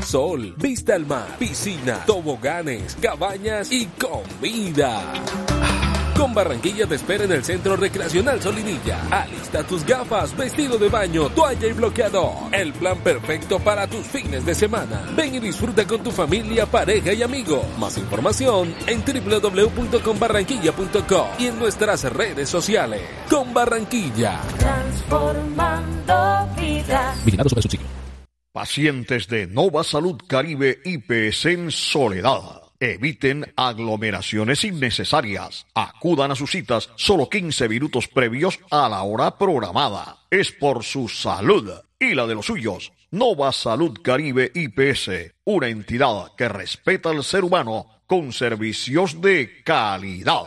sol, vista al mar, piscina, toboganes, cabañas y comida. Con Barranquilla te espera en el Centro Recreacional Solinilla. Alista tus gafas, vestido de baño, toalla y bloqueador. El plan perfecto para tus fines de semana. Ven y disfruta con tu familia, pareja y amigos. Más información en www.conbarranquilla.com y en nuestras redes sociales. Con Barranquilla. Transformando vidas. Vigilado Supersubsidio. Pacientes de Nova Salud Caribe IPS en Soledad. Eviten aglomeraciones innecesarias. Acudan a sus citas solo 15 minutos previos a la hora programada. Es por su salud y la de los suyos. Nova Salud Caribe IPS, una entidad que respeta al ser humano con servicios de calidad.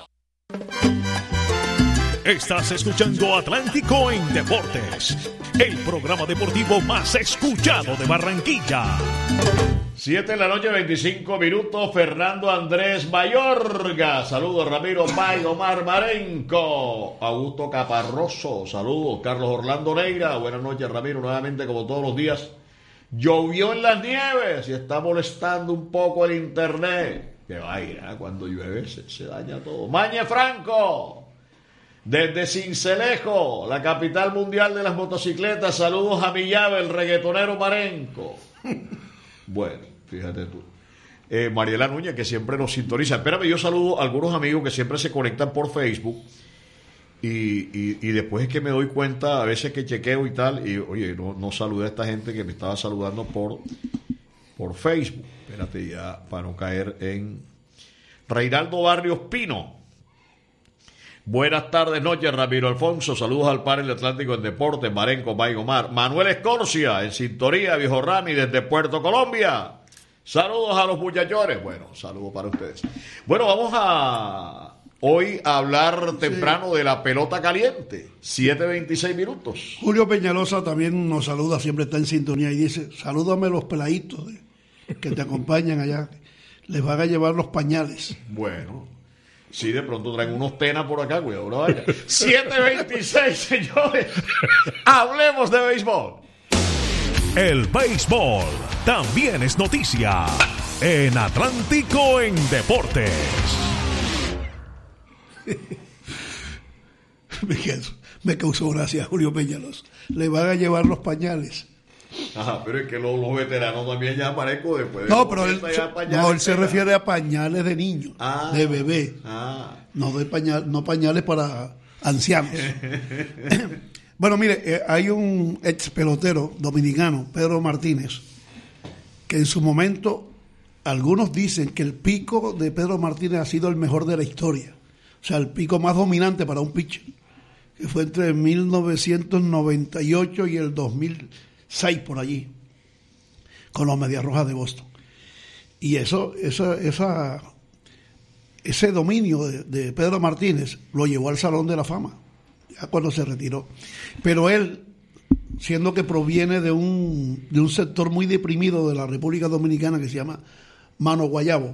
Estás escuchando Atlántico en Deportes, el programa deportivo más escuchado de Barranquilla. 7:25 Fernando Andrés Mayorga. Saludos Ramiro Omar Marenco. Augusto Caparroso. Saludos Carlos Orlando Neira. Buenas noches Ramiro, nuevamente como todos los días. Llovió en las nieves y está molestando un poco el internet. Que va a ir, cuando llueve se daña todo. Mañe Franco. Desde Cincelejo, la capital mundial de las motocicletas. Saludos a mi llave, el reggaetonero Marenco. Bueno, fíjate tú. Mariela Núñez, que siempre nos sintoniza. Espérame, yo saludo a algunos amigos que siempre se conectan por Facebook. Y después es que me doy cuenta, a veces que chequeo y tal. Y oye, no saludé a esta gente que me estaba saludando por Facebook. Espérate ya, para no caer en... Reinaldo Barrios Pino. Buenas tardes, noches, Ramiro Alfonso. Saludos al panel de Atlántico en Deportes, Marenco, Baigomar. Manuel Escorcia, en sintonía, viejo Rami, desde Puerto Colombia. Saludos a los muchachones. Bueno, saludos para ustedes. Bueno, vamos a hoy a hablar temprano de la pelota caliente. 7:26. Julio Peñalosa también nos saluda, siempre está en sintonía y dice, salúdame los peladitos que te acompañan allá. Les van a llevar los pañales. Bueno. Sí, de pronto traen unos tenas por acá, cuidado, no vaya. 7:26, señores. Hablemos de béisbol. El béisbol también es noticia en Atlántico en Deportes. Me causó gracia Julio Peñalosa. Le van a llevar los pañales. Ajá, pero es que los veteranos también ya aparezco después. No, pero él se refiere a pañales de niños, de bebé. No pañales para ancianos. Bueno, mire, hay un ex pelotero dominicano, Pedro Martínez, que en su momento, algunos dicen que el pico de Pedro Martínez ha sido el mejor de la historia. O sea, el pico más dominante para un pitcher, que fue entre 1998 y el 2006 por allí, con los Medias Rojas de Boston. Y ese dominio de Pedro Martínez lo llevó al Salón de la Fama, ya cuando se retiró. Pero él, siendo que proviene de un sector muy deprimido de la República Dominicana que se llama Mano Guayabo,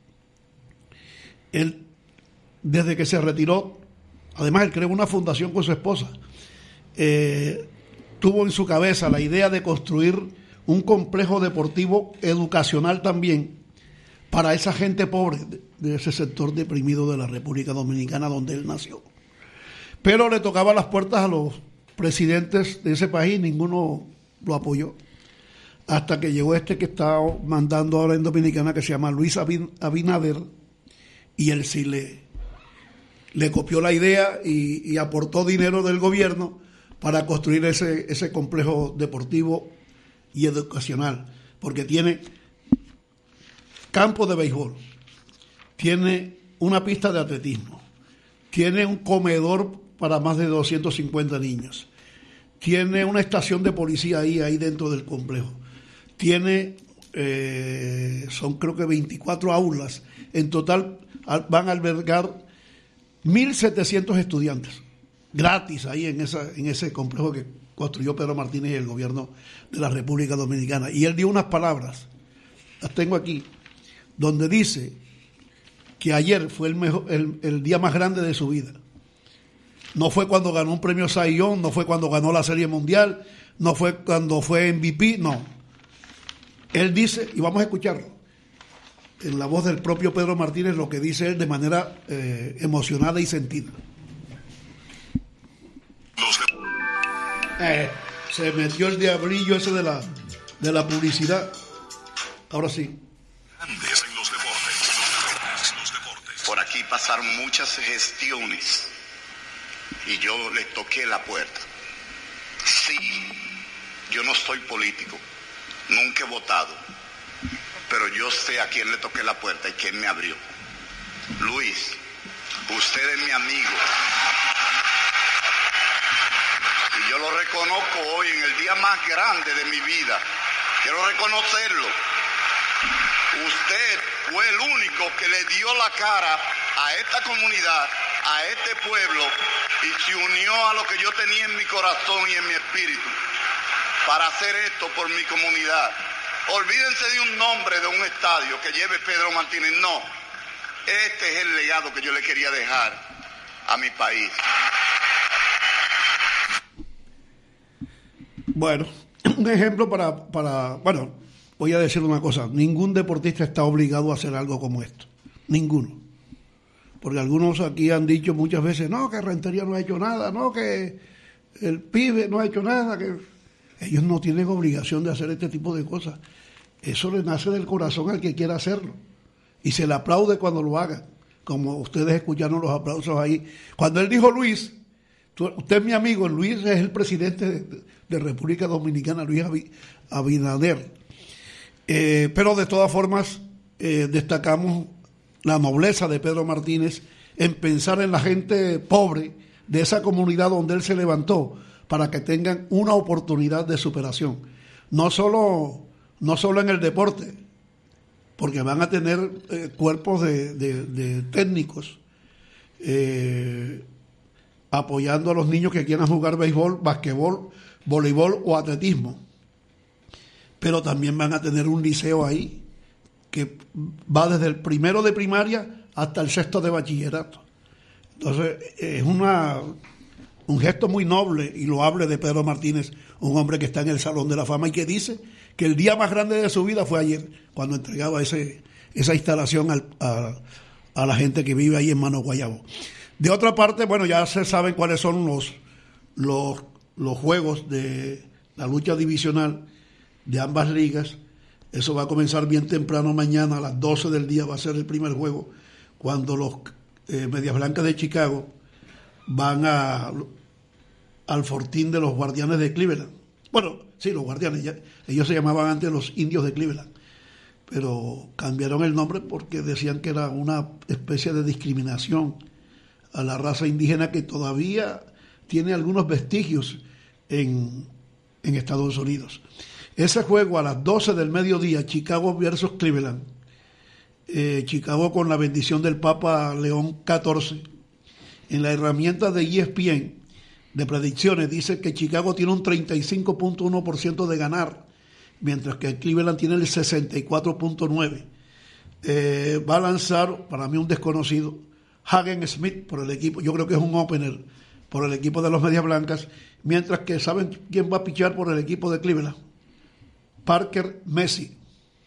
él, desde que se retiró, además él creó una fundación con su esposa, tuvo en su cabeza la idea de construir un complejo deportivo educacional también para esa gente pobre de ese sector deprimido de la República Dominicana donde él nació. Pero le tocaba las puertas a los presidentes de ese país, ninguno lo apoyó, hasta que llegó este que está mandando ahora en Dominicana, que se llama Luis Abinader, y él sí le copió la idea y aportó dinero del gobierno para construir ese complejo deportivo y educacional, porque tiene campo de béisbol, tiene una pista de atletismo, tiene un comedor para más de 250 niños, tiene una estación de policía ahí dentro del complejo, tiene, son creo que 24 aulas, en total van a albergar 1.700 estudiantes, gratis ahí en ese complejo que construyó Pedro Martínez y el gobierno de la República Dominicana. Y él dio unas palabras, las tengo aquí, donde dice que ayer fue el día más grande de su vida. No fue cuando ganó un premio Cy Young, no fue cuando ganó la Serie Mundial, no fue cuando fue MVP, no. Él dice, y vamos a escucharlo, en la voz del propio Pedro Martínez, lo que dice él de manera emocionada y sentida. Se metió el diablillo ese de la publicidad. Ahora sí. Por aquí pasaron muchas gestiones y yo le toqué la puerta. Sí, yo no soy político, nunca he votado, pero yo sé a quién le toqué la puerta y quién me abrió. Luis, usted es mi amigo. Y yo lo reconozco hoy en el día más grande de mi vida. Quiero reconocerlo. Usted fue el único que le dio la cara a esta comunidad, a este pueblo, y se unió a lo que yo tenía en mi corazón y en mi espíritu para hacer esto por mi comunidad. Olvídense de un nombre de un estadio que lleve Pedro Martínez. No, este es el legado que yo le quería dejar a mi país. Bueno, un ejemplo para voy a decir una cosa, ningún deportista está obligado a hacer algo como esto, ninguno. Porque algunos aquí han dicho muchas veces, no, que Rentería no ha hecho nada, no, que el pibe no ha hecho nada, que ellos no tienen obligación de hacer este tipo de cosas. Eso le nace del corazón al que quiera hacerlo. Y se le aplaude cuando lo hagan, como ustedes escucharon los aplausos ahí. Cuando él dijo Luis, usted es mi amigo, Luis es el presidente de República Dominicana, Luis Abinader. Pero de todas formas destacamos la nobleza de Pedro Martínez en pensar en la gente pobre de esa comunidad donde él se levantó para que tengan una oportunidad de superación. No solo en el deporte, porque van a tener cuerpos de técnicos apoyando a los niños que quieran jugar béisbol, basquetbol, voleibol o atletismo. Pero también van a tener un liceo ahí que va desde el primero de primaria hasta el sexto de bachillerato. Entonces es un gesto muy noble y loable de Pedro Martínez, un hombre que está en el Salón de la Fama y que dice que el día más grande de su vida fue ayer, cuando entregaba esa instalación a la gente que vive ahí en Mano Guayabo. De otra parte, bueno, ya se saben cuáles son los juegos de la lucha divisional de ambas ligas. Eso va a comenzar bien temprano mañana, a las 12 del día va a ser el primer juego, cuando los Medias Blancas de Chicago van al fortín de los Guardianes de Cleveland. Bueno, sí, los Guardianes, ellos se llamaban antes los Indios de Cleveland, pero cambiaron el nombre porque decían que era una especie de discriminación a la raza indígena que todavía tiene algunos vestigios en Estados Unidos. Ese juego a las 12 del mediodía, Chicago versus Cleveland. Chicago con la bendición del Papa León XIV. En la herramienta de ESPN de predicciones dice que Chicago tiene un 35.1% de ganar, mientras que Cleveland tiene el 64.9%. Va a lanzar, para mí un desconocido, Hagen Smith por el equipo, yo creo que es un opener por el equipo de los Medias Blancas, mientras que ¿saben quién va a pichar por el equipo de Cleveland? Parker Messi.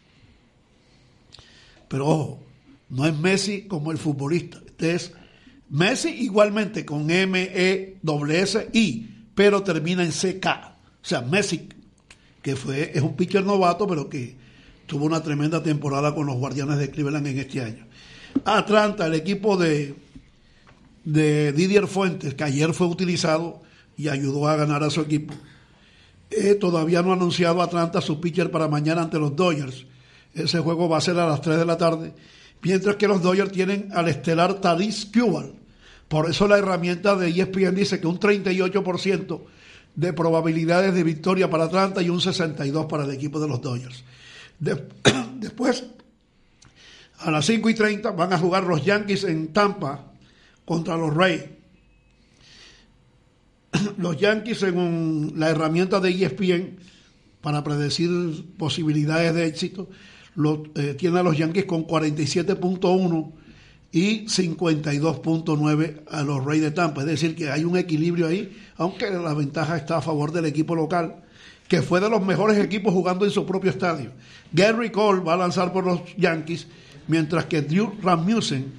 Pero ojo, no es Messi como el futbolista, este es Messi igualmente con MESSI, pero termina en CK, o sea, Messi, que es un pitcher novato, pero que tuvo una tremenda temporada con los Guardianes de Cleveland en este año. Atlanta, el equipo de Didier Fuentes, que ayer fue utilizado y ayudó a ganar a su equipo. Todavía no ha anunciado Atlanta su pitcher para mañana ante los Dodgers. Ese juego va a ser a las 3 de la tarde, mientras que los Dodgers tienen al estelar Tatis Skubal. Por eso la herramienta de ESPN dice que un 38% de probabilidades de victoria para Atlanta y un 62% para el equipo de los Dodgers. Después, a las 5:30 van a jugar los Yankees en Tampa contra los Rays. Los Yankees, según la herramienta de ESPN, para predecir posibilidades de éxito, tiene a los Yankees con 47.1 y 52.9 a los Rays de Tampa. Es decir, que hay un equilibrio ahí, aunque la ventaja está a favor del equipo local, que fue de los mejores equipos jugando en su propio estadio. Gary Cole va a lanzar por los Yankees, mientras que Drew Rasmussen,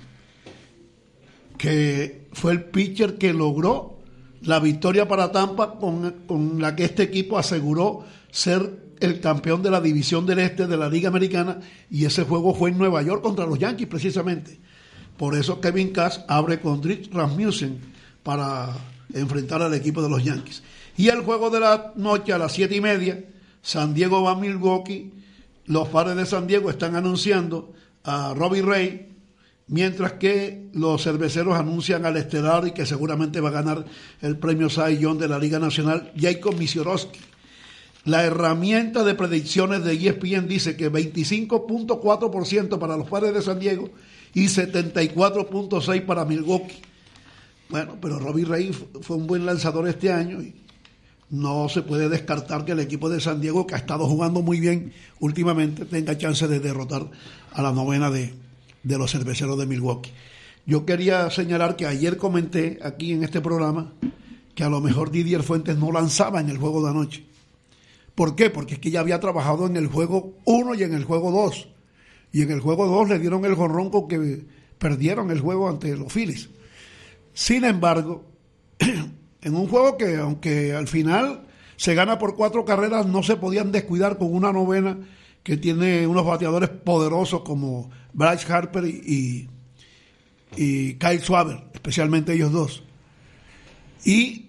que fue el pitcher que logró la victoria para Tampa, con la que este equipo aseguró ser el campeón de la división del este de la Liga Americana, y ese juego fue en Nueva York contra los Yankees precisamente. Por eso Kevin Cash abre con Drew Rasmussen para enfrentar al equipo de los Yankees. Y el juego de la noche a las 7:30, San Diego va a Milwaukee. Los Padres de San Diego están anunciando a Robbie Ray, mientras que los Cerveceros anuncian al estelar y que seguramente va a ganar el premio Cy Young de la Liga Nacional, Jacob Misiorowski. La herramienta de predicciones de ESPN dice que 25.4% para los Padres de San Diego y 74.6% para Milwaukee. Bueno, pero Robbie Ray fue un buen lanzador este año y no se puede descartar que el equipo de San Diego, que ha estado jugando muy bien últimamente, tenga chance de derrotar a la novena de los Cerveceros de Milwaukee. Yo quería señalar que ayer comenté aquí en este programa que a lo mejor Didier Fuentes no lanzaba en el juego de anoche. ¿Por qué? Porque es que ya había trabajado en el juego 1 y en el juego 2. Y en el juego 2 le dieron el jonrón con que perdieron el juego ante los Phillies. Sin embargo, en un juego que, aunque al final se gana por 4 carreras, no se podían descuidar con una novena que tiene unos bateadores poderosos como Bryce Harper y Kyle Schwarber, especialmente ellos dos. Y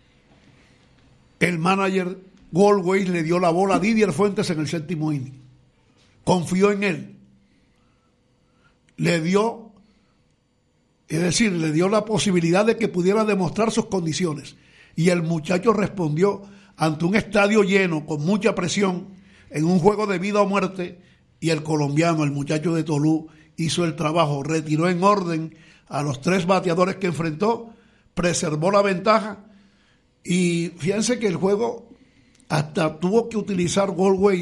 el manager Goldways le dio la bola a Didier Fuentes en el 7º inning. Confió en él. Le dio la posibilidad de que pudiera demostrar sus condiciones. Y el muchacho respondió ante un estadio lleno, con mucha presión, en un juego de vida o muerte, y el colombiano, el muchacho de Tolú, hizo el trabajo, retiró en orden a los 3 bateadores que enfrentó, preservó la ventaja, y fíjense que el juego hasta tuvo que utilizar Goldways